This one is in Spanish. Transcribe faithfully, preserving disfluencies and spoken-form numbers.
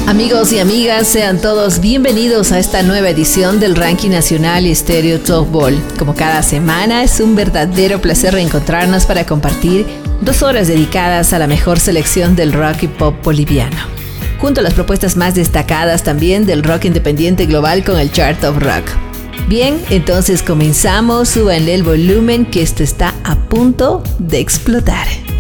Amigos y amigas, sean todos bienvenidos a esta nueva edición del Ranking Nacional y Stereo Top Ball. Como cada semana, es un verdadero placer reencontrarnos para compartir dos horas dedicadas a la mejor selección del rock y pop boliviano, junto a las propuestas más destacadas también del rock independiente global con el Chart of Rock. Bien, entonces comenzamos, súbanle el volumen que esto está a punto de explotar.